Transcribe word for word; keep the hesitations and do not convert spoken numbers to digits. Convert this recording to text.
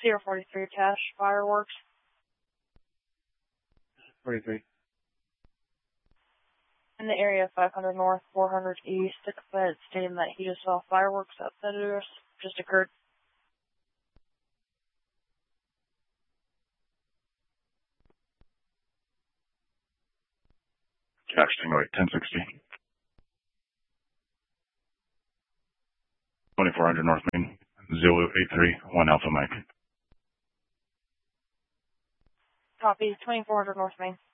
Sierra forty-three cache fireworks. forty-three. In the area five hundred north, four hundred east, but stating that he just saw fireworks outside of us just occurred. Cache Stingray, ten sixty. twenty-four hundred North Main, Zulu eight three, one Alpha Mike. Copy, twenty-four hundred North Main.